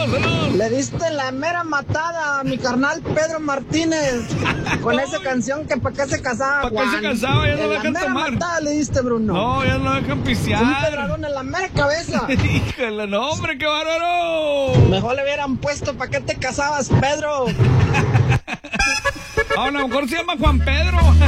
salud. Le diste la mera matada a mi carnal Pedro Martínez con esa canción que para qué se casaba. ¿Para qué se casaba? Ya no lo dejan tomar. La mera matada le diste, Bruno. No, ya no lo dejan pisear. Un pedradón en la mera cabeza. Híjole, no, hombre, qué bárbaro. Mejor le hubieran puesto ¿para qué te casabas, Pedro? A lo mejor se llama Juan Pedro.